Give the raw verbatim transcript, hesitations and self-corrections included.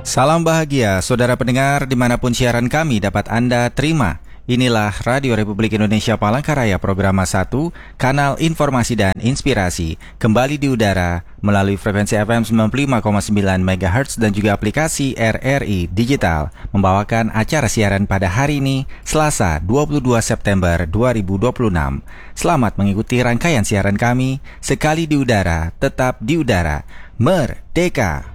Salam bahagia, saudara pendengar dimanapun siaran kami dapat Anda terima. Inilah Radio Republik Indonesia Palangkaraya Programa satu, Kanal Informasi dan Inspirasi. Kembali di udara melalui frekuensi F M sembilan puluh lima koma sembilan megahertz dan juga aplikasi R R I Digital. Membawakan acara siaran pada hari ini, Selasa dua puluh dua September dua ribu dua puluh enam. Selamat mengikuti rangkaian siaran kami. Sekali di udara, tetap di udara. Merdeka!